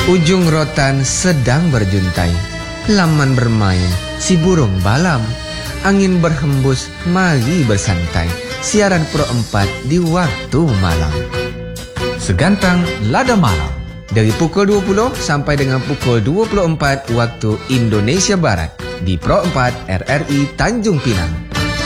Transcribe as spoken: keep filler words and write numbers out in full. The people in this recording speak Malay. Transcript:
Ujung rotan sedang berjuntai, laman bermain, si burung balam. Angin berhembus, mari bersantai. Siaran Pro empat di waktu malam. Segantang Lada Malam. Dari pukul dua puluh sampai dengan pukul dua puluh empat waktu Indonesia Barat. Di Pro empat R R I Tanjung Pinang.